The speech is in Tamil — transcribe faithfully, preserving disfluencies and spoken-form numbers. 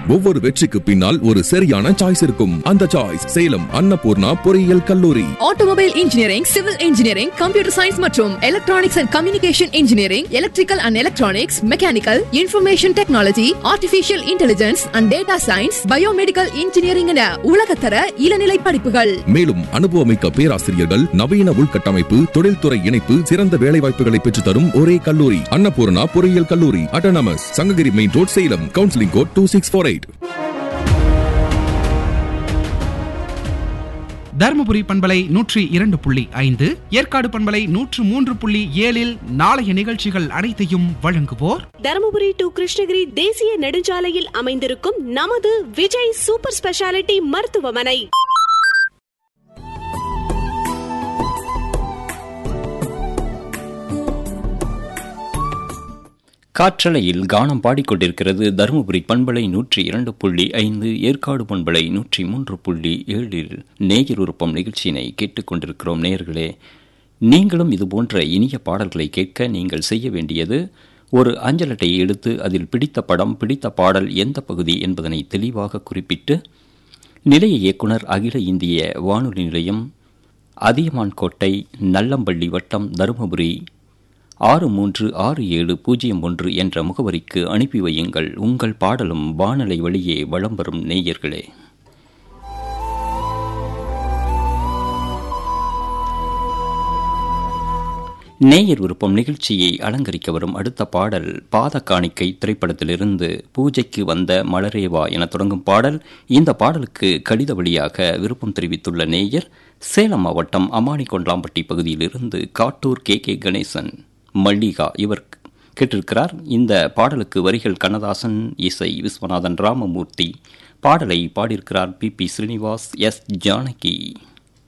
ஒவ்வொரு வெற்றிக்கு பின்னால் ஒரு சரியான சாய்ஸ் இருக்கும். அந்த சாய்ஸ் சேலம் அன்னபூர்ணா பொறியியல் கல்லூரி. Automobile engineering, civil engineering, computer science மற்றும் electronics and communication engineering, electrical and electronics, mechanical, information technology, artificial intelligence and data science, biomedical engineering என உலகத்தர இளநிலை படிப்புகள். மேலும் அனுபவமிக்க பேராசிரியர்கள், நவீன உள்கட்டமைப்பு, தொழில்துறை இணைப்பு, சிறந்த வேலைவாய்ப்புகளை பெற்று தரும் ஒரே கல்லூரி அன்னபூர்ணா பொறியியல் கல்லூரி, autonomous, Sankagiri main road, Salem. Counselling code two six four eight. Dharmapuri பண்பலை நூற்றி இரண்டு புள்ளி ஐந்து, ஏற்காடு பண்பலை நூற்று மூன்று புள்ளி ஏழில் நாளைய நிகழ்ச்சிகள் அனைத்தையும் வழங்குவோர் தருமபுரி டு கிருஷ்ணகிரி தேசிய நெடுஞ்சாலையில் அமைந்திருக்கும் நமது விஜய் சூப்பர் ஸ்பெஷாலிட்டி மருத்துவமனை. காற்றலையில் கானம் பாடிக்கொண்டிருக்கிறது தருமபுரி பண்பலை நூற்றி இரண்டு புள்ளி ஐந்து, ஏற்காடு பண்பலை நூற்றி மூன்று புள்ளி ஏழில் நேயர் விருப்பம் நிகழ்ச்சியினை கேட்டுக்கொண்டிருக்கிறோம். நேயர்களே, நீங்களும் இதுபோன்ற இனிய பாடல்களை கேட்க நீங்கள் செய்ய வேண்டியது ஒரு அஞ்சல் அட்டையை எடுத்து அதில் பிடித்த படம், பிடித்த பாடல் எந்த பகுதி என்பதனை தெளிவாக குறிப்பிட்டு நிலைய இயக்குனர், அகில இந்திய வானொலி நிலையம், அதியமான் கோட்டை, நல்லம்பள்ளி வட்டம், தருமபுரி ஆறு மூன்று ஆறு ஏழு பூஜ்ஜியம் ஒன்று என்ற முகவரிக்கு அனுப்பி வையுங்கள். உங்கள் பாடலும் வானலை வழியே வலம் வரும். நேயர்களே, நேயர் விருப்பம் நிகழ்ச்சியை அலங்கரிக்க வரும் அடுத்த பாடல் பாத காணிக்கை திரைப்படத்திலிருந்து பூஜைக்கு வந்த மலரேவா என தொடங்கும் பாடல். இந்த பாடலுக்கு கடித வழியாக விருப்பம் தெரிவித்துள்ள நேயர் சேலம் மாவட்டம் அமானி கொண்டாம்பட்டி பகுதியிலிருந்து காட்டூர் கே கே கணேசன் மல்லிகா இவர் கேட்டிருக்கிறார். இந்த பாடலுக்கு வரிகள் கண்ணதாசன், இசை விஸ்வநாதன் ராமமூர்த்தி. பாடலை பாடியிருக்கிறார் B B Srinivas, S Janaki.